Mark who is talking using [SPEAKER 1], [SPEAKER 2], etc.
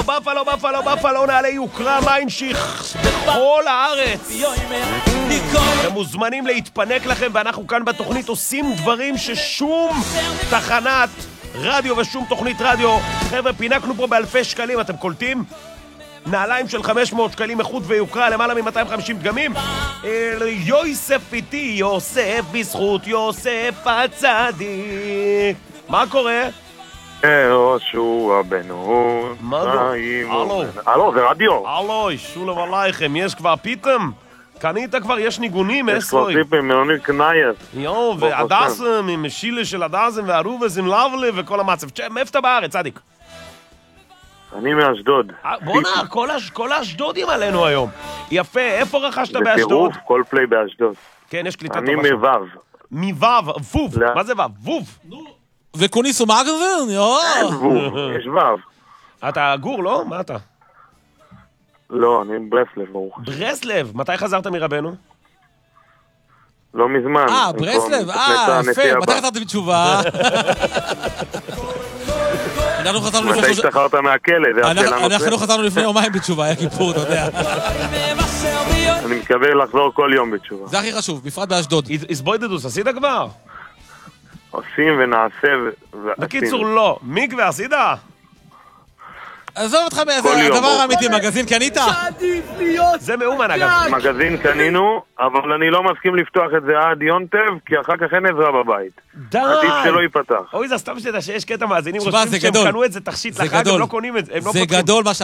[SPEAKER 1] בפלו, נעלי יוקרה מיינשיך בכל הארץ. אתם מוזמנים להתפנק לכם, ואנחנו כאן בתוכנית עושים דברים ששום תחנת רדיו ושום תוכנית רדיו. חבר'ה, פינקנו פה באלפי שקלים, אתם קולטים? נעליים של 500 שקלים איכות ויוקרה, למעלה מ-250 דגמים. יוסף איתי, יוסף בזכות יוסף הצדיק. מה קורה?
[SPEAKER 2] יהושע בן נון.
[SPEAKER 1] מה זה?
[SPEAKER 2] הלו, זה רדיו.
[SPEAKER 1] הלו, שולם עלייכם, יש כבר פיתם? קנית כבר, יש ניגונים,
[SPEAKER 2] יש כבר טיפים, מלונית קנייס.
[SPEAKER 1] יו, והדסם, עם שילה של הדסם, והרובס עם לבלה וכל המצב. מאיפה אתה בארץ, צדיק?
[SPEAKER 2] אני מאשדוד.
[SPEAKER 1] בוא נע, כל האשדודים עלינו היום. יפה, איפה רכשת באשדוד?
[SPEAKER 2] בטירוף, כל פליי באשדוד.
[SPEAKER 1] כן, יש קליטה
[SPEAKER 2] אני
[SPEAKER 1] טובה שם.
[SPEAKER 2] מבב.
[SPEAKER 1] מבב, ווב. מה זה ווב? ווב.
[SPEAKER 3] וקוניסו מגזן?
[SPEAKER 2] אין ווב, יש וב.
[SPEAKER 1] אתה גור, לא? מה אתה?
[SPEAKER 2] לא, אני ברסלב, ברוך.
[SPEAKER 1] ברסלב? מתי חזרת מרבנו?
[SPEAKER 2] לא מזמן.
[SPEAKER 3] ברסלב, יפה. מתי חזרת בתשובה?
[SPEAKER 2] מתי השתחררת מהכלא?
[SPEAKER 3] אנחנו חזרנו לפני יומיים בתשובה, היה כיפור, אתה יודע.
[SPEAKER 2] אני מקווה לחזור כל יום בתשובה.
[SPEAKER 3] זה הכי חשוב, בפרט באשדוד.
[SPEAKER 1] איזבוידדוס, עשית כבר?
[SPEAKER 2] עושים ונעשה
[SPEAKER 1] בקיצור לא, מקווה עשית?
[SPEAKER 3] עזוב אותך מאיזה הדבר האמיתי, מגזין קנית?
[SPEAKER 1] זה מאומן אגב.
[SPEAKER 2] מגזין קנינו, אבל אני לא מסכים לפתוח את זה עד יונטב, כי אחר כך אין עזרה בבית.
[SPEAKER 1] די!
[SPEAKER 2] עדיף שלא ייפתח.
[SPEAKER 1] אוי, זה סתם שתדע שיש קטע מאזינים
[SPEAKER 3] שהם
[SPEAKER 1] קנו את זה תכשיט לחג, הם לא קונים את זה.
[SPEAKER 3] זה גדול מה